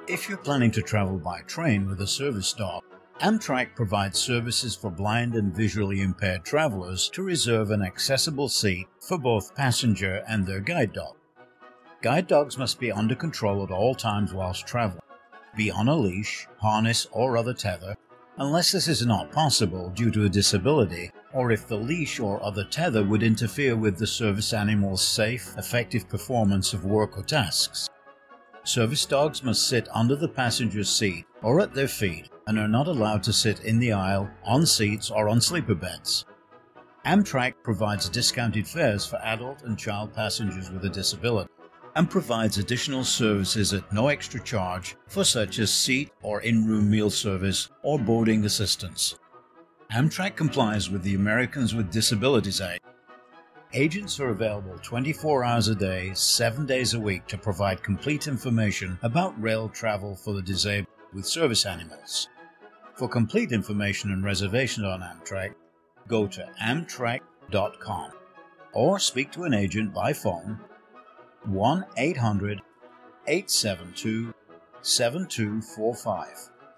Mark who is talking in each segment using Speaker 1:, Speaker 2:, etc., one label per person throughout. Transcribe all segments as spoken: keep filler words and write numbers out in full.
Speaker 1: If you're planning to travel by train with a service dog, Amtrak provides services for blind and visually impaired travelers to reserve an accessible seat for both passenger and their guide dog. Guide dogs must be under control at all times whilst traveling, be on a leash, harness, or other tether, unless this is not possible due to a disability, or if the leash or other tether would interfere with the service animal's safe, effective performance of work or tasks. Service dogs must sit under the passenger's seat or at their feet and are not allowed to sit in the aisle, on seats, or on sleeper beds. Amtrak provides discounted fares for adult and child passengers with a disability and provides additional services at no extra charge for such as seat or in-room meal service or boarding assistance. Amtrak complies with the Americans with Disabilities Act. Agents are available twenty-four hours a day, seven days a week to provide complete information about rail travel for the disabled with service animals. For complete information and reservations on Amtrak, go to amtrak dot com or speak to an agent by phone one eight hundred, eight seven two, seven two four five.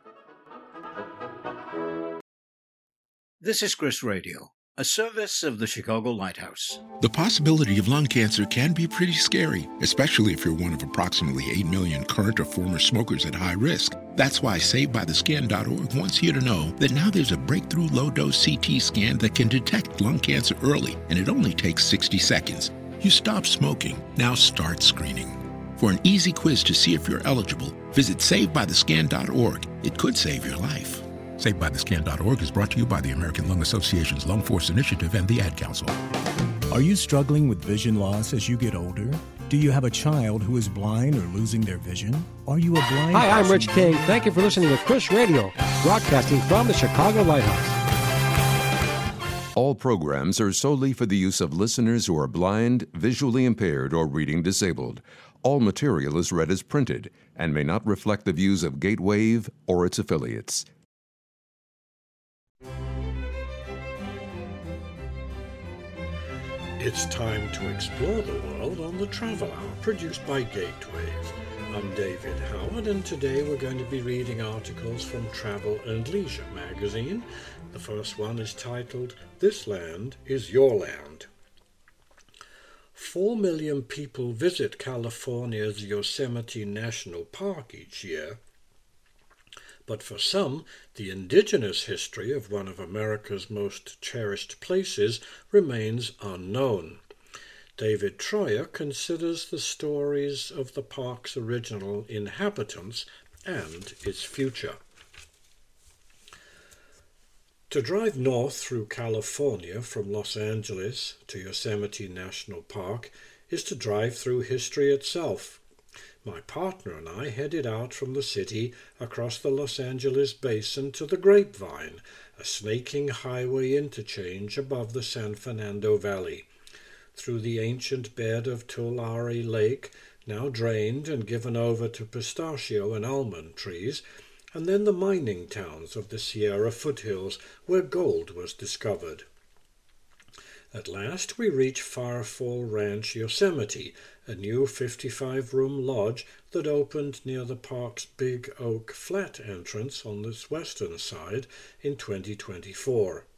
Speaker 1: This is Chris Radio, a service of the Chicago Lighthouse.
Speaker 2: The possibility of lung cancer can be pretty scary, especially if you're one of approximately eight million current or former smokers at high risk. That's why Saved By The Scan dot org wants you to know that now there's a breakthrough low-dose C T scan that can detect lung cancer early, and it only takes sixty seconds. You stop smoking, now start screening. For an easy quiz to see if you're eligible, visit Saved By The Scan dot org. It could save your life. Saved By The Scan dot org is brought to you by the American Lung Association's Lung Force Initiative and the Ad Council.
Speaker 3: Are you struggling with vision loss as you get older? Do you have a child who is blind or losing their vision? Are you a blind
Speaker 4: Hi, I'm
Speaker 3: person?
Speaker 4: Rich King. Thank you for listening to Chris Radio, broadcasting from the Chicago Lighthouse.
Speaker 5: All programs are solely for the use of listeners who are blind, visually impaired, or reading disabled. All material is read as printed and may not reflect the views of Gatewave or its affiliates.
Speaker 6: It's time to explore the world on the Travel Hour, produced by Gatewave. I'm David Howard, and today we're going to be reading articles from Travel and Leisure magazine. The first one is titled, "This Land is Your Land." Four million people visit California's Yosemite National Park each year, but for some, the indigenous history of one of America's most cherished places remains unknown. David Troyer considers the stories of the park's original inhabitants and its future. To drive north through California from Los Angeles to Yosemite National Park is to drive through history itself. My partner and I headed out from the city across the Los Angeles basin to the Grapevine, a snaking highway interchange above the San Fernando Valley, through the ancient bed of Tulare Lake, now drained and given over to pistachio and almond trees, and then the mining towns of the Sierra foothills where gold was discovered. At last we reach Firefall Ranch, Yosemite, a new fifty-five room lodge that opened near the park's Big Oak Flat entrance on its western side in twenty twenty-four.